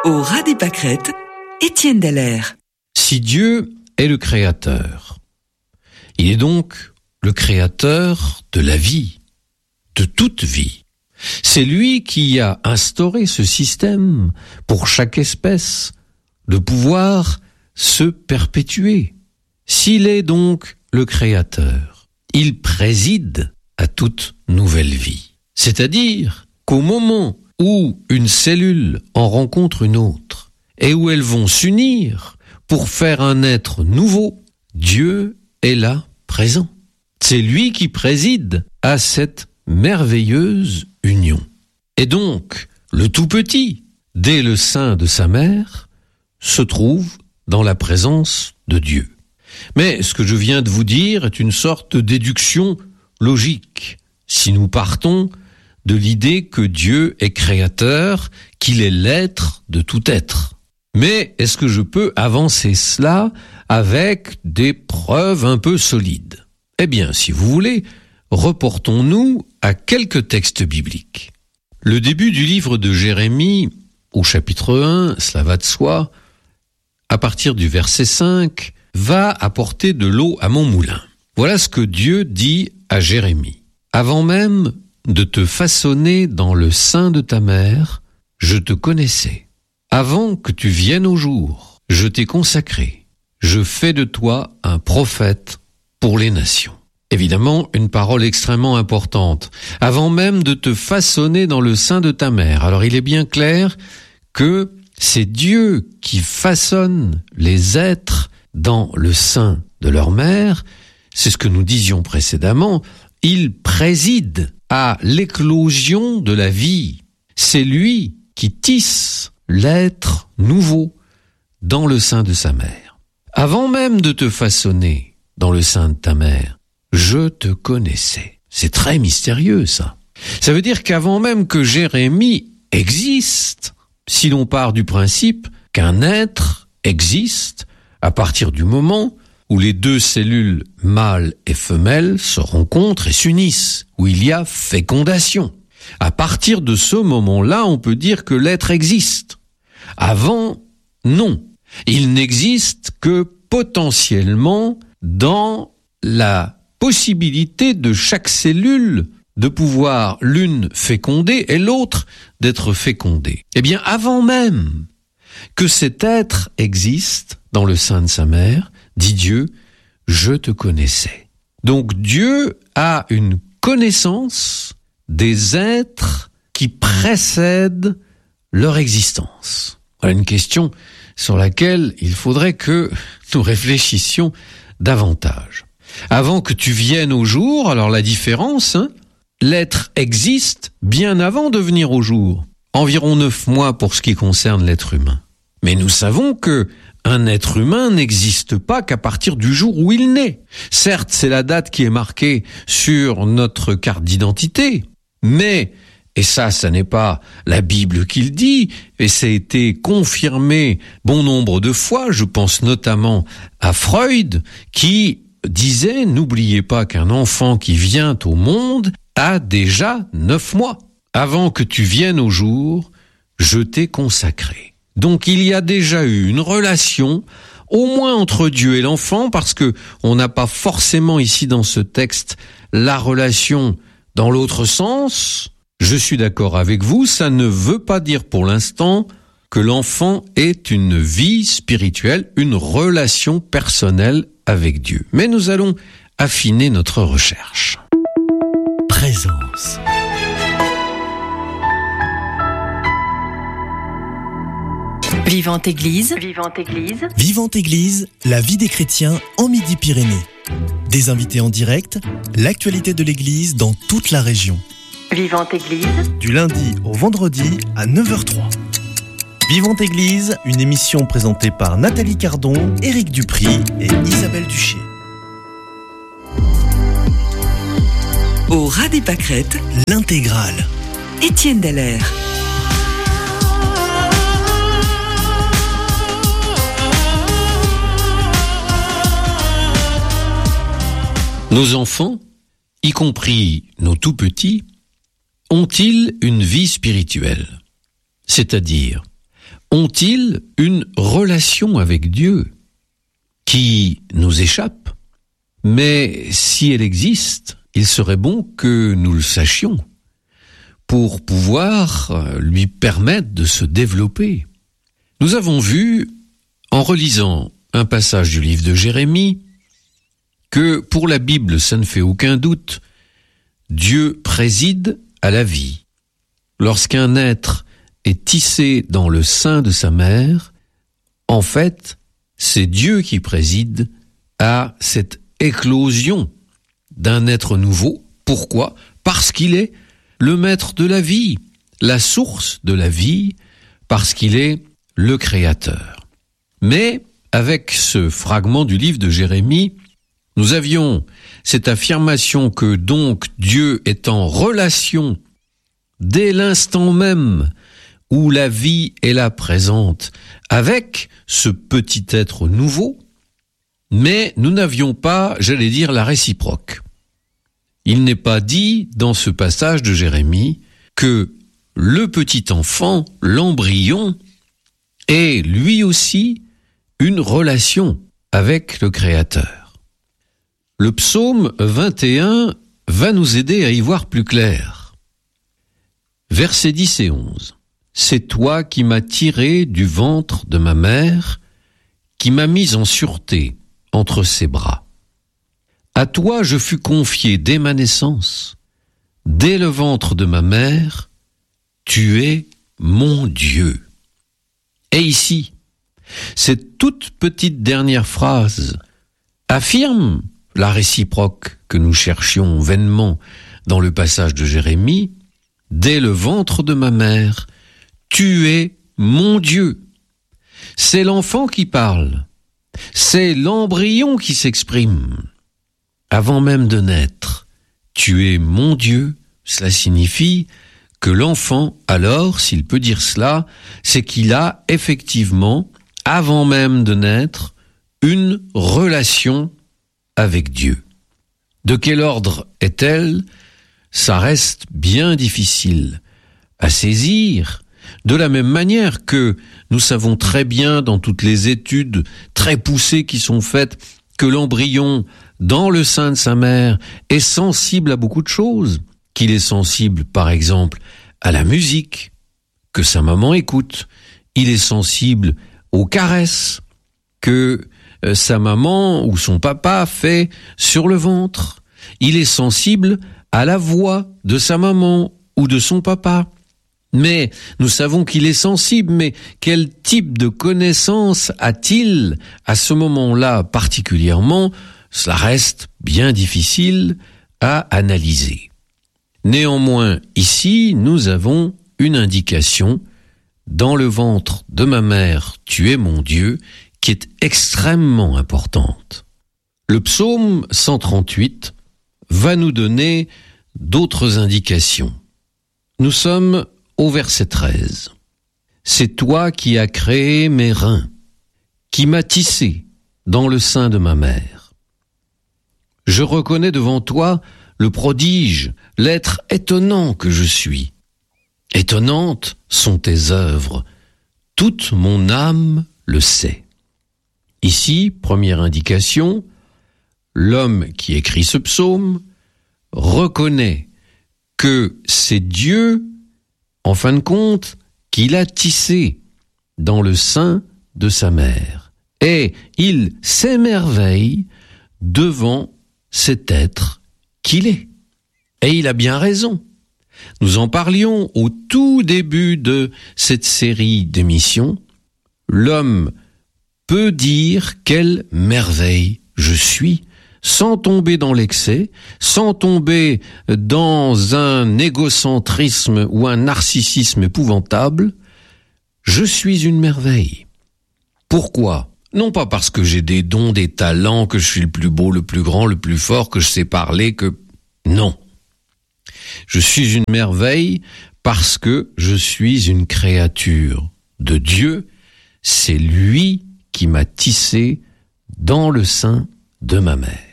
Au ras des pâquerettes, Étienne Dallaire. Si Dieu est le créateur, il est donc le créateur de la vie, de toute vie. C'est lui qui a instauré ce système pour chaque espèce de pouvoir se perpétuer. S'il est donc le créateur, il préside à toute nouvelle vie. C'est-à-dire qu'au moment où une cellule en rencontre une autre et où elles vont s'unir pour faire un être nouveau, Dieu est là présent. C'est lui qui préside à cette merveilleuse union. Et donc, le tout petit, dès le sein de sa mère, se trouve dans la présence de Dieu. Mais ce que je viens de vous dire est une sorte de déduction logique. Si nous partons de l'idée que Dieu est créateur, qu'il est l'être de tout être. Mais est-ce que je peux avancer cela avec des preuves un peu solides ? Eh bien, si vous voulez, reportons-nous à quelques textes bibliques. Le début du livre de Jérémie, au chapitre 1, cela va de soi, à partir du verset 5, va apporter de l'eau à mon moulin. Voilà ce que Dieu dit à Jérémie. Avant même de te façonner dans le sein de ta mère, je te connaissais. Avant que tu viennes au jour, je t'ai consacré. Je fais de toi un prophète pour les nations. Évidemment, une parole extrêmement importante. Avant même de te façonner dans le sein de ta mère. Alors il est bien clair que c'est Dieu qui façonne les êtres dans le sein de leur mère. C'est ce que nous disions précédemment. Il préside à l'éclosion de la vie. C'est lui qui tisse l'être nouveau dans le sein de sa mère. Avant même de te façonner dans le sein de ta mère, je te connaissais. C'est très mystérieux, ça. Ça veut dire qu'avant même que Jérémie existe, si l'on part du principe qu'un être existe à partir du moment où les deux cellules mâles et femelles se rencontrent et s'unissent, où il y a fécondation. À partir de ce moment-là, on peut dire que l'être existe. Avant, non. Il n'existe que potentiellement dans la possibilité de chaque cellule de pouvoir l'une féconder et l'autre d'être fécondée. Eh bien, avant même que cet être existe dans le sein de sa mère, dit Dieu, je te connaissais. Donc Dieu a une connaissance des êtres qui précèdent leur existence. Voilà une question sur laquelle il faudrait que nous réfléchissions davantage. Avant que tu viennes au jour, alors la différence, l'être existe bien avant de venir au jour. Environ 9 mois pour ce qui concerne l'être humain. Mais nous savons que un être humain n'existe pas qu'à partir du jour où il naît. Certes, c'est la date qui est marquée sur notre carte d'identité, mais, et ça n'est pas la Bible qui le dit, et ça a été confirmé bon nombre de fois, je pense notamment à Freud, qui disait, n'oubliez pas qu'un enfant qui vient au monde a déjà 9 mois. Avant que tu viennes au jour, je t'ai consacré. Donc il y a déjà eu une relation, au moins entre Dieu et l'enfant, parce que on n'a pas forcément ici dans ce texte la relation dans l'autre sens. Je suis d'accord avec vous, ça ne veut pas dire pour l'instant que l'enfant ait une vie spirituelle, une relation personnelle avec Dieu. Mais nous allons affiner notre recherche. Présence. Vivante Église. Vivante Église. Vivante Église, la vie des chrétiens en Midi-Pyrénées. Des invités en direct, l'actualité de l'Église dans toute la région. Vivante Église. Du lundi au vendredi à 9h03. Vivante Église, une émission présentée par Nathalie Cardon, Éric Dupry et Isabelle Duché. Au ras des pâquerettes, l'intégrale. Étienne Dallaire. Nos enfants, y compris nos tout-petits, ont-ils une vie spirituelle ? C'est-à-dire, ont-ils une relation avec Dieu qui nous échappe? Mais si elle existe, il serait bon que nous le sachions pour pouvoir lui permettre de se développer. Nous avons vu, en relisant un passage du livre de Jérémie, que pour la Bible, ça ne fait aucun doute, Dieu préside à la vie. Lorsqu'un être est tissé dans le sein de sa mère, en fait, c'est Dieu qui préside à cette éclosion d'un être nouveau. Pourquoi? Parce qu'il est le maître de la vie, la source de la vie, parce qu'il est le Créateur. Mais avec ce fragment du livre de Jérémie, nous avions cette affirmation que donc Dieu est en relation dès l'instant même où la vie est là présente avec ce petit être nouveau, mais nous n'avions pas, j'allais dire, la réciproque. Il n'est pas dit dans ce passage de Jérémie que le petit enfant, l'embryon, ait lui aussi une relation avec le Créateur. Le psaume 21 va nous aider à y voir plus clair. Versets 10 et 11. C'est toi qui m'as tiré du ventre de ma mère, qui m'as mis en sûreté entre ses bras. À toi je fus confié dès ma naissance, dès le ventre de ma mère, tu es mon Dieu. Et ici, cette toute petite dernière phrase affirme la réciproque que nous cherchions vainement dans le passage de Jérémie, dès le ventre de ma mère, tu es mon Dieu. C'est l'enfant qui parle, c'est l'embryon qui s'exprime. Avant même de naître, tu es mon Dieu, cela signifie que l'enfant, alors, s'il peut dire cela, c'est qu'il a effectivement, avant même de naître, une relation avec Dieu. De quel ordre est-elle? Ça reste bien difficile à saisir, de la même manière que nous savons très bien dans toutes les études très poussées qui sont faites que l'embryon dans le sein de sa mère est sensible à beaucoup de choses, qu'il est sensible par exemple à la musique que sa maman écoute, il est sensible aux caresses que sa maman ou son papa fait sur le ventre. Il est sensible à la voix de sa maman ou de son papa. Mais nous savons qu'il est sensible, mais quel type de connaissance a-t-il à ce moment-là particulièrement? Cela reste bien difficile à analyser. Néanmoins, ici, nous avons une indication. Dans le ventre de ma mère, tu es mon Dieu, qui est extrêmement importante. Le psaume 138 va nous donner d'autres indications. Nous sommes au verset 13. C'est toi qui as créé mes reins, qui m'as tissé dans le sein de ma mère. Je reconnais devant toi le prodige, l'être étonnant que je suis. Étonnantes sont tes œuvres, toute mon âme le sait. Ici, première indication, l'homme qui écrit ce psaume reconnaît que c'est Dieu, en fin de compte, qui l'a tissé dans le sein de sa mère. Et il s'émerveille devant cet être qu'il est. Et il a bien raison. Nous en parlions au tout début de cette série d'émissions. L'homme peut dire quelle merveille je suis, sans tomber dans l'excès, sans tomber dans un égocentrisme ou un narcissisme épouvantable. Je suis une merveille. Pourquoi? Non pas parce que j'ai des dons, des talents, que je suis le plus beau, le plus grand, le plus fort, que je sais parler, que... Non. Je suis une merveille parce que je suis une créature de Dieu. C'est lui qui m'a tissé dans le sein de ma mère.